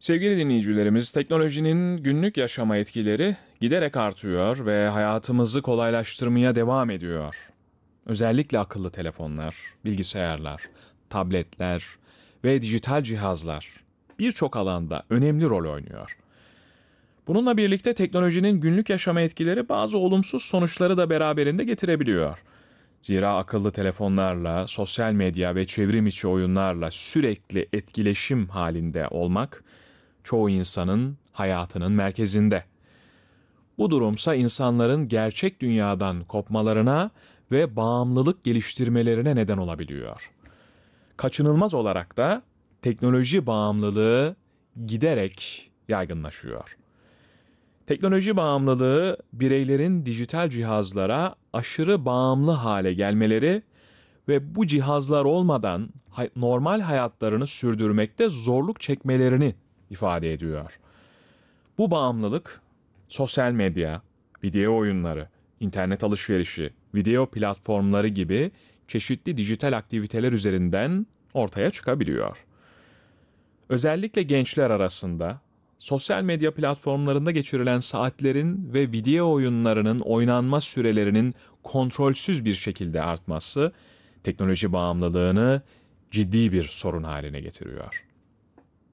Sevgili dinleyicilerimiz, teknolojinin günlük yaşama etkileri giderek artıyor ve hayatımızı kolaylaştırmaya devam ediyor. Özellikle akıllı telefonlar, bilgisayarlar, tabletler ve dijital cihazlar birçok alanda önemli rol oynuyor. Bununla birlikte teknolojinin günlük yaşama etkileri bazı olumsuz sonuçları da beraberinde getirebiliyor. Zira akıllı telefonlarla, sosyal medya ve çevrim içi oyunlarla sürekli etkileşim halinde olmak çoğu insanın hayatının merkezinde. Bu durumsa insanların gerçek dünyadan kopmalarına ve bağımlılık geliştirmelerine neden olabiliyor. Kaçınılmaz olarak da teknoloji bağımlılığı giderek yaygınlaşıyor. Teknoloji bağımlılığı bireylerin dijital cihazlara aşırı bağımlı hale gelmeleri ve bu cihazlar olmadan normal hayatlarını sürdürmekte zorluk çekmelerini ifade ediyor. Bu bağımlılık sosyal medya, video oyunları, internet alışverişi, video platformları gibi çeşitli dijital aktiviteler üzerinden ortaya çıkabiliyor. Özellikle gençler arasında sosyal medya platformlarında geçirilen saatlerin ve video oyunlarının oynanma sürelerinin kontrolsüz bir şekilde artması teknoloji bağımlılığını ciddi bir sorun haline getiriyor.